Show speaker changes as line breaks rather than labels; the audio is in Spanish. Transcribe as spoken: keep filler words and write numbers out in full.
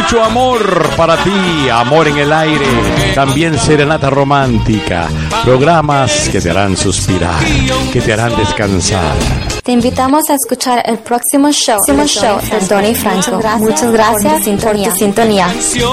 mucho amor para ti, amor en el aire, también serenata romántica, programas que te harán suspirar, que te harán descansar.
Te invitamos a escuchar el próximo show, próximo show de Donnie Franco. Muchas gracias por tu sintonía.